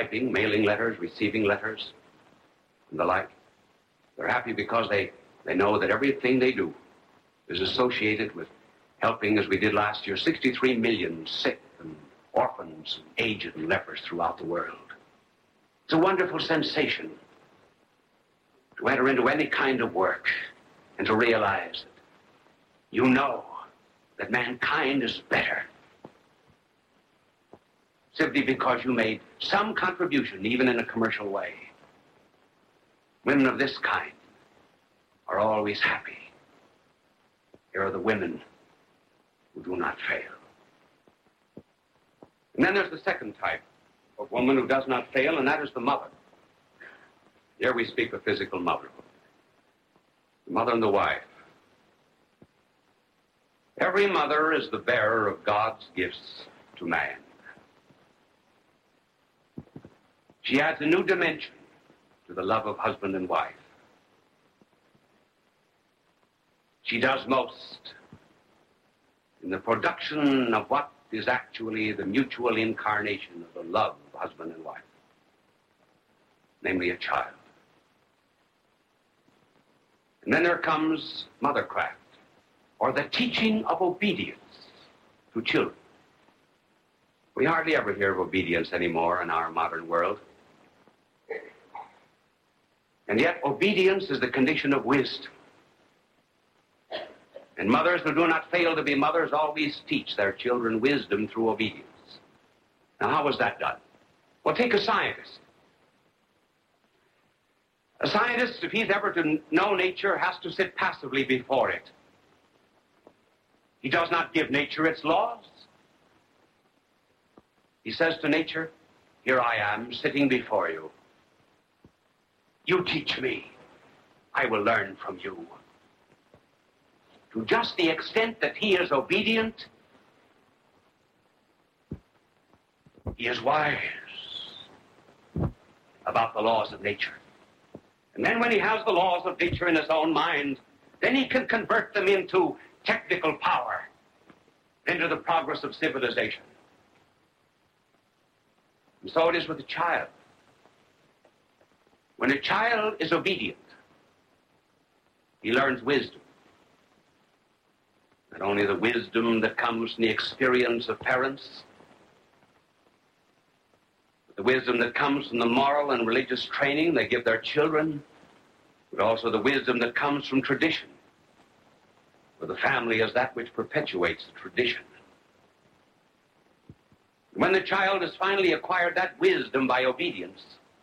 typing, mailing letters, receiving letters, and the like. They're happy because they know that everything they do is associated with helping, as we did last year, 63 million sick and orphans and aged and lepers throughout the world. It's a wonderful sensation to enter into any kind of work and to realize that you know that mankind is better simply because you made some contribution, even in a commercial way. Women of this kind are always happy. Here are the women who do not fail. And then there's the second type of woman who does not fail, and that is the mother. Here we speak of physical motherhood. The mother and the wife. Every mother is the bearer of God's gifts to man. She adds a new dimension to the love of husband and wife. She does most in the production of what is actually the mutual incarnation of the love of husband and wife, namely a child. And then there comes mothercraft, or the teaching of obedience to children. We hardly ever hear of obedience anymore in our modern world. And yet obedience is the condition of wisdom. And mothers who do not fail to be mothers always teach their children wisdom through obedience. Now, how was that done? Well, take a scientist. A scientist, if he's ever to know nature, has to sit passively before it. He does not give nature its laws. He says to nature, here I am, sitting before you. You teach me. I will learn from you. To just the extent that he is obedient, he is wise about the laws of nature. And then when he has the laws of nature in his own mind, then he can convert them into technical power, into the progress of civilization. And so it is with a child. When a child is obedient, he learns wisdom. Not only the wisdom that comes from the experience of parents, but the wisdom that comes from the moral and religious training they give their children, but also the wisdom that comes from tradition, for the family is that which perpetuates the tradition. When the child has finally acquired that wisdom by obedience,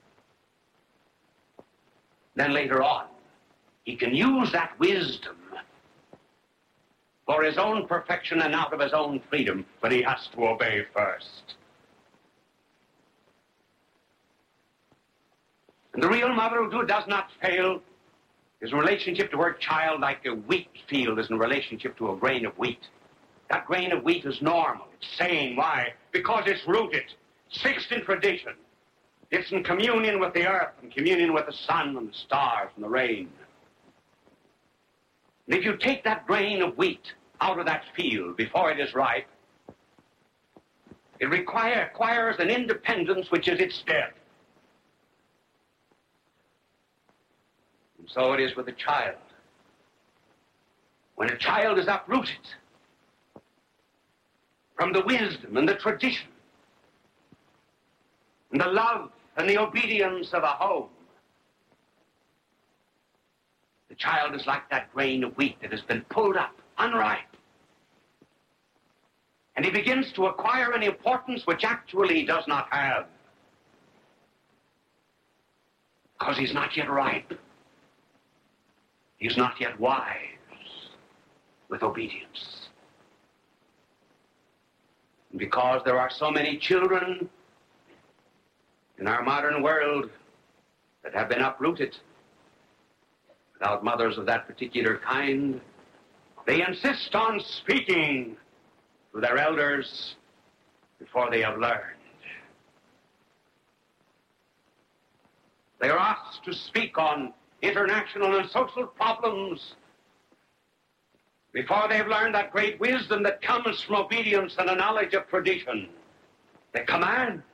then later on, he can use that wisdom for his own perfection and out of his own freedom, but he has to obey first. And the real mother who does not fail is in relationship to her child like a wheat field is in relationship to a grain of wheat. That grain of wheat is normal. It's sane. Why? Because it's rooted, it's fixed in tradition. It's in communion with the earth and communion with the sun and the stars and the rain. And if you take that grain of wheat out of that field before it is ripe, it acquires an independence which is its death. And so it is with a child. When a child is uprooted from the wisdom and the tradition and the love and the obedience of a home, the child is like that grain of wheat that has been pulled up, unripe. And he begins to acquire an importance which actually he does not have, because he's not yet ripe. He's not yet wise with obedience. And because there are so many children in our modern world that have been uprooted without mothers of that particular kind, they insist on speaking to their elders before they have learned. They are asked to speak on international and social problems before they've learned that great wisdom that comes from obedience and a knowledge of tradition. They command.